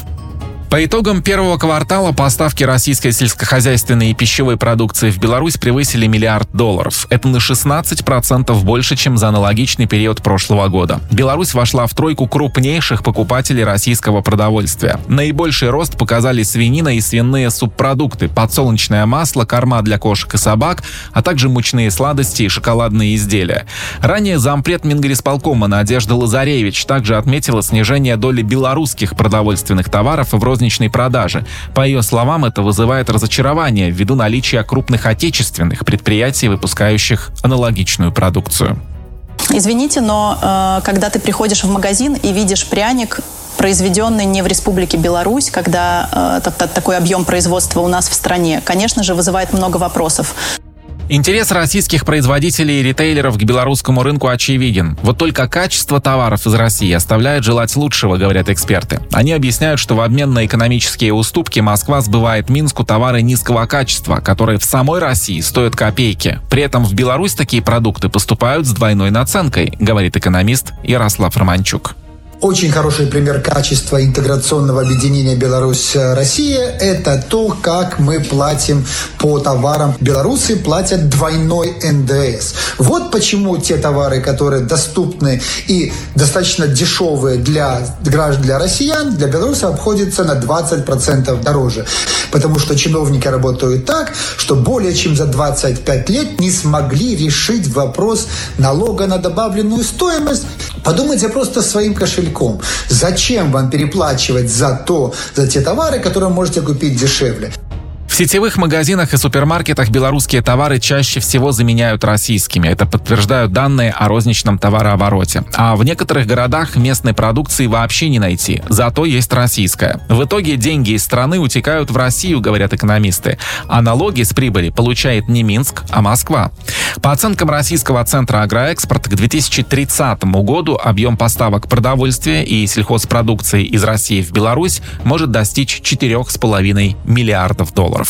По итогам первого квартала поставки российской сельскохозяйственной и пищевой продукции в Беларусь превысили миллиард долларов. Это на шестнадцать процентов больше, чем за аналогичный период прошлого года. Беларусь вошла в тройку крупнейших покупателей российского продовольствия. Наибольший рост показали свинина и свиные субпродукты, подсолнечное масло, корма для кошек и собак, а также мучные сладости и шоколадные изделия. Ранее зампред Мингорисполкома Надежда Лазаревич также отметила снижение доли белорусских продовольственных товаров в розничной продажи. По ее словам, это вызывает разочарование ввиду наличия крупных отечественных предприятий, выпускающих аналогичную продукцию. Извините, но э, когда ты приходишь в магазин и видишь пряник, произведенный не в Республике Беларусь, когда э, такой объем производства у нас в стране, конечно же, вызывает много вопросов. Интерес российских производителей и ритейлеров к белорусскому рынку очевиден. Вот только качество товаров из России оставляет желать лучшего, говорят эксперты. Они объясняют, что в обмен на экономические уступки Москва сбывает Минску товары низкого качества, которые в самой России стоят копейки. При этом в Беларусь такие продукты поступают с двойной наценкой, говорит экономист Ярослав Романчук. Очень хороший пример качества интеграционного объединения Беларусь-Россия – это то, как мы платим по товарам. Белорусы платят двойной эн дэ эс. Вот почему те товары, которые доступны и достаточно дешевые для граждан, для россиян, для белорусов обходятся на двадцать процентов дороже. Потому что чиновники работают так, что более чем за двадцать пять лет не смогли решить вопрос налога на добавленную стоимость. Подумайте просто своим кошельком. Зачем вам переплачивать за то, за те товары, которые можете купить дешевле? В сетевых магазинах и супермаркетах белорусские товары чаще всего заменяют российскими. Это подтверждают данные о розничном товарообороте. А в некоторых городах местной продукции вообще не найти. Зато есть российская. В итоге деньги из страны утекают в Россию, говорят экономисты. А налоги с прибыли получает не Минск, а Москва. По оценкам Российского центра агроэкспорта, к две тысячи тридцатому году объем поставок продовольствия и сельхозпродукции из России в Беларусь может достичь четырёх с половиной миллиардов долларов.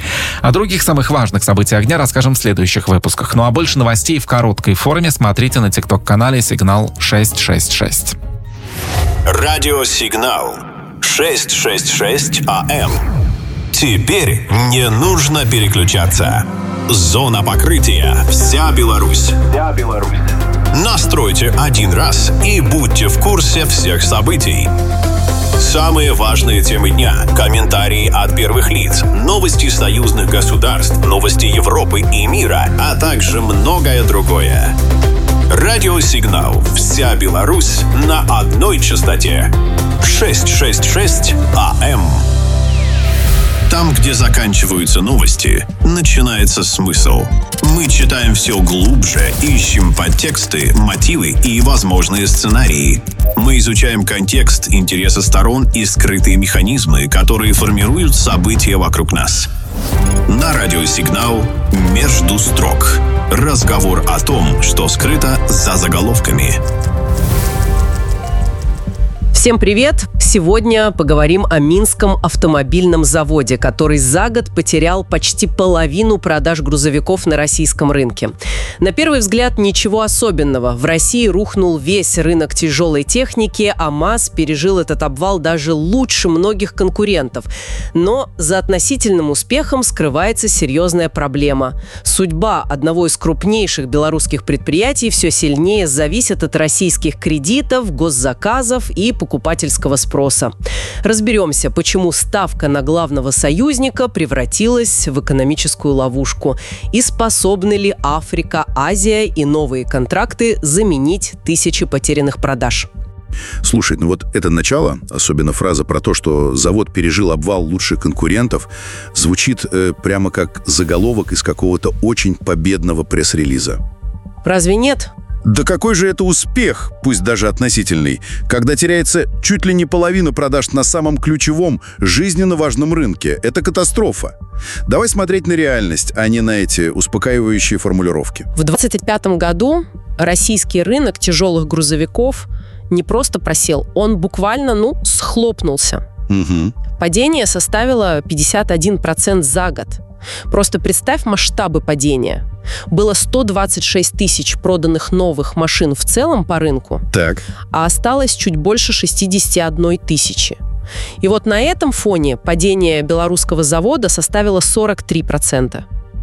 О других самых важных событиях дня расскажем в следующих выпусках. Ну а больше новостей в короткой форме смотрите на тикток-канале «Сигнал шестьсот шестьдесят шесть». Радио «Сигнал» шестьсот шестьдесят шесть а эм. Теперь не нужно переключаться. Зона покрытия. Вся Беларусь. Вся Беларусь. Настройте один раз и будьте в курсе всех событий. Самые важные темы дня, комментарии от первых лиц, новости союзных государств, новости Европы и мира, а также многое другое. Радио «Сигнал». Вся Беларусь на одной частоте. шестьсот шестьдесят шесть а эм. Там, где заканчиваются новости, начинается смысл. Мы читаем все глубже, ищем подтексты, мотивы и возможные сценарии. Мы изучаем контекст, интересы сторон и скрытые механизмы, которые формируют события вокруг нас. На радио «Сигнал» «Между строк». Разговор о том, что скрыто за заголовками. Всем привет! Сегодня поговорим о Минском автомобильном заводе, который за год потерял почти половину продаж грузовиков на российском рынке. На первый взгляд ничего особенного. В России рухнул весь рынок тяжелой техники, а МАЗ пережил этот обвал даже лучше многих конкурентов. Но за относительным успехом скрывается серьезная проблема. Судьба одного из крупнейших белорусских предприятий все сильнее зависит от российских кредитов, госзаказов и покупательского спроса. Разберемся, почему ставка на главного союзника превратилась в экономическую ловушку и способны ли Африка, Азия и новые контракты заменить тысячи потерянных продаж. Слушай, ну вот это начало, особенно фраза про то, что завод пережил обвал лучших конкурентов, звучит э, прямо как заголовок из какого-то очень победного пресс-релиза. Разве нет? Да какой же это успех, пусть даже относительный, когда теряется чуть ли не половина продаж на самом ключевом, жизненно важном рынке. Это катастрофа. Давай смотреть на реальность, а не на эти успокаивающие формулировки. В двадцать пятом году российский рынок тяжелых грузовиков не просто просел, он буквально, ну, схлопнулся. Угу. Падение составило пятьдесят один процент за год. Просто представь масштабы падения. Было сто двадцать шесть тысяч проданных новых машин в целом по рынку, так. а осталось чуть больше шестьдесят одна тысяча. И вот на этом фоне падение белорусского завода составило сорок три процента.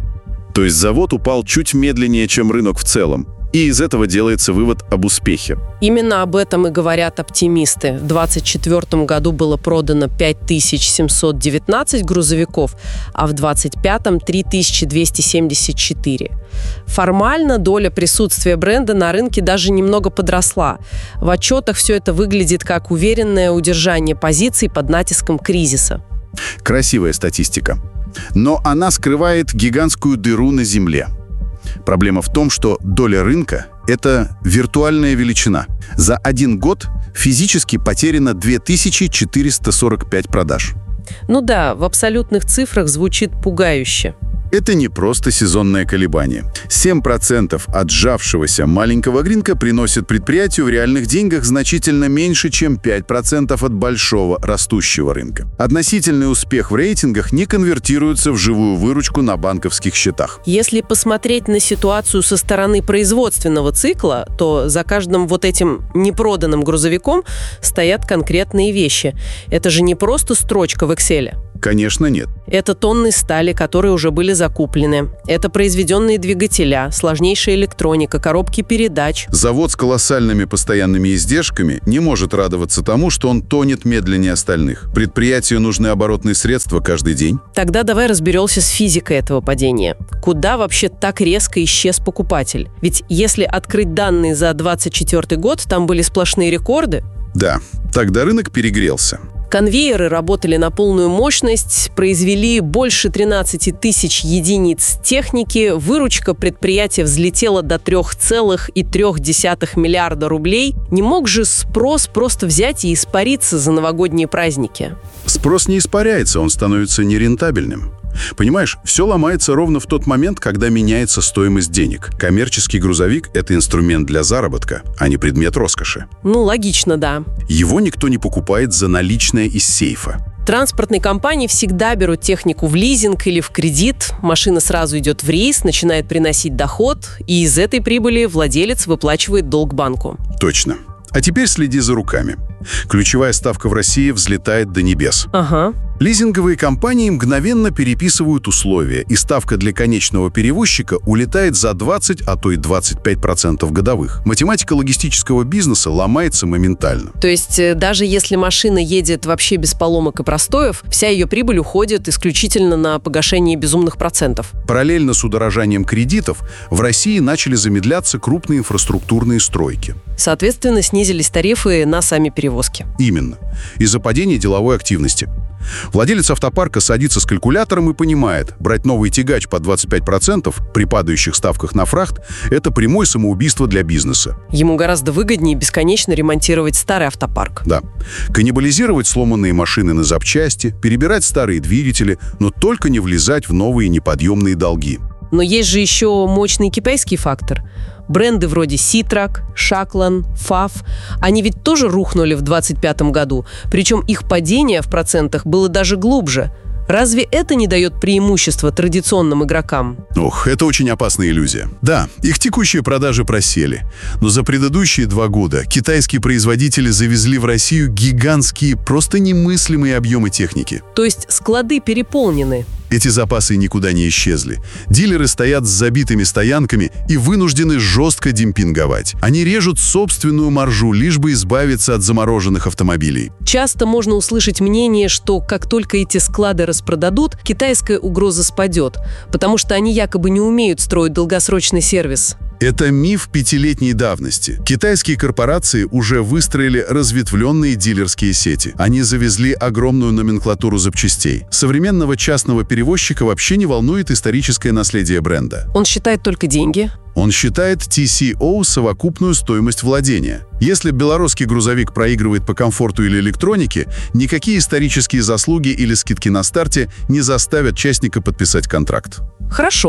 То есть завод упал чуть медленнее, чем рынок в целом. И из этого делается вывод об успехе. Именно об этом и говорят оптимисты. В двадцать четвёртом году было продано пять тысяч семьсот девятнадцать грузовиков, а в двадцать пятом – три тысячи двести семьдесят четыре. Формально доля присутствия бренда на рынке даже немного подросла. В отчетах все это выглядит как уверенное удержание позиций под натиском кризиса. Красивая статистика. Но она скрывает гигантскую дыру на земле. Проблема в том, что доля рынка – это виртуальная величина. За один год физически потеряно две тысячи четыреста сорок пять продаж. Ну да, в абсолютных цифрах звучит пугающе. Это не просто сезонное колебание. семь процентов от сжавшегося маленького рынка приносит предприятию в реальных деньгах значительно меньше, чем пять процентов от большого растущего рынка. Относительный успех в рейтингах не конвертируется в живую выручку на банковских счетах. Если посмотреть на ситуацию со стороны производственного цикла, то за каждым вот этим непроданным грузовиком стоят конкретные вещи. Это же не просто строчка в Excel. Конечно, нет. Это тонны стали, которые уже были закуплены. Это произведенные двигателя, сложнейшая электроника, коробки передач. Завод с колоссальными постоянными издержками не может радоваться тому, что он тонет медленнее остальных. Предприятию нужны оборотные средства каждый день. Тогда давай разберемся с физикой этого падения. Куда вообще так резко исчез покупатель? Ведь если открыть данные за двадцать четвёртый год, там были сплошные рекорды. Да, тогда рынок перегрелся. Конвейеры работали на полную мощность, произвели больше тринадцати тысяч единиц техники, выручка предприятия взлетела до три целых три десятых миллиарда рублей. Не мог же спрос просто взять и испариться за новогодние праздники? Спрос не испаряется, он становится нерентабельным. Понимаешь, все ломается ровно в тот момент, когда меняется стоимость денег. Коммерческий грузовик – это инструмент для заработка, а не предмет роскоши. Ну, логично, да. Его никто не покупает за наличное из сейфа. Транспортные компании всегда берут технику в лизинг или в кредит, машина сразу идет в рейс, начинает приносить доход, и из этой прибыли владелец выплачивает долг банку. Точно. А теперь следи за руками. Ключевая ставка в России взлетает до небес. Ага. Лизинговые компании мгновенно переписывают условия, и ставка для конечного перевозчика улетает за двадцать, а то и двадцать пять процентов годовых. Математика логистического бизнеса ломается моментально. То есть даже если машина едет вообще без поломок и простоев, вся ее прибыль уходит исключительно на погашение безумных процентов. Параллельно с удорожанием кредитов в России начали замедляться крупные инфраструктурные стройки. Соответственно, снизились тарифы на сами перевозки. Именно. Из-за падения деловой активности. Владелец автопарка садится с калькулятором и понимает, брать новый тягач по двадцать пять процентов при падающих ставках на фрахт – это прямое самоубийство для бизнеса. Ему гораздо выгоднее бесконечно ремонтировать старый автопарк. Да. Каннибализировать сломанные машины на запчасти, перебирать старые двигатели, но только не влезать в новые неподъемные долги. Но есть же еще мощный китайский фактор. Бренды вроде Ситрак, Шаклан, Фав, они ведь тоже рухнули в двадцать пятом году. Причем их падение в процентах было даже глубже. Разве это не дает преимущества традиционным игрокам? Ох, это очень опасная иллюзия. Да, их текущие продажи просели. Но за предыдущие два года китайские производители завезли в Россию гигантские, просто немыслимые объемы техники. То есть склады переполнены. Эти запасы никуда не исчезли. Дилеры стоят с забитыми стоянками и вынуждены жестко демпинговать. Они режут собственную маржу, лишь бы избавиться от замороженных автомобилей. Часто можно услышать мнение, что как только эти склады распродадут, китайская угроза спадет, потому что они якобы не умеют строить долгосрочный сервис. Это миф пятилетней давности. Китайские корпорации уже выстроили разветвленные дилерские сети. Они завезли огромную номенклатуру запчастей. Современного частного перевозчика вообще не волнует историческое наследие бренда. Он считает только деньги. Он считает ти си о совокупную стоимость владения. Если белорусский грузовик проигрывает по комфорту или электронике, никакие исторические заслуги или скидки на старте не заставят частника подписать контракт. Хорошо.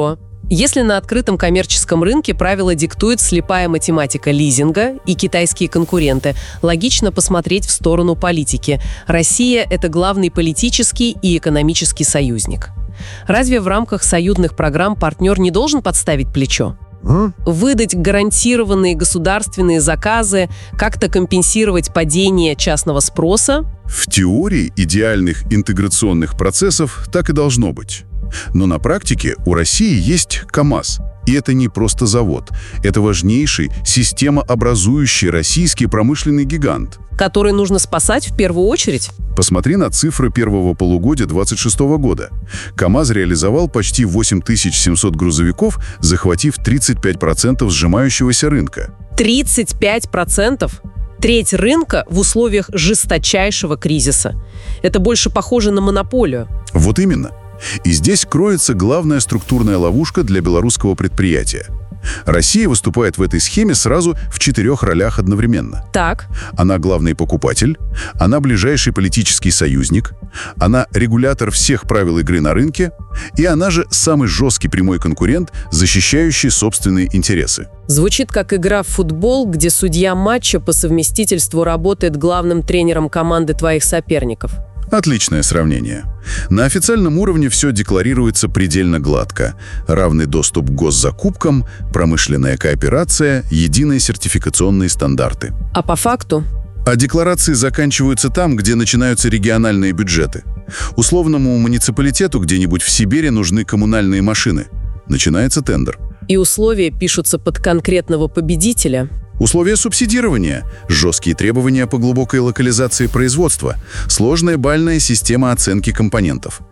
Если на открытом коммерческом рынке правила диктует слепая математика лизинга и китайские конкуренты, логично посмотреть в сторону политики. Россия – это главный политический и экономический союзник. Разве в рамках союзных программ партнер не должен подставить плечо? Выдать гарантированные государственные заказы, как-то компенсировать падение частного спроса? В теории идеальных интеграционных процессов так и должно быть. Но на практике у России есть КАМАЗ. И это не просто завод. Это важнейший, системообразующий российский промышленный гигант. Который нужно спасать в первую очередь? Посмотри на цифры первого полугодия двадцать шестого года. КАМАЗ реализовал почти восемь тысяч семьсот грузовиков, захватив тридцать пять процентов сжимающегося рынка. тридцать пять процентов? Треть рынка в условиях жесточайшего кризиса. Это больше похоже на монополию. Вот именно. И здесь кроется главная структурная ловушка для белорусского предприятия. Россия выступает в этой схеме сразу в четырех ролях одновременно. Так. Она главный покупатель, она ближайший политический союзник, она регулятор всех правил игры на рынке, и она же самый жесткий прямой конкурент, защищающий собственные интересы. Звучит как игра в футбол, где судья матча по совместительству работает главным тренером команды твоих соперников. Отличное сравнение. На официальном уровне все декларируется предельно гладко. Равный доступ к госзакупкам, промышленная кооперация, единые сертификационные стандарты. А по факту? А декларации заканчиваются там, где начинаются региональные бюджеты. Условному муниципалитету где-нибудь в Сибири нужны коммунальные машины. Начинается тендер. И условия пишутся под конкретного победителя. Условия субсидирования, жесткие требования по глубокой локализации производства, сложная бальная система оценки компонентов.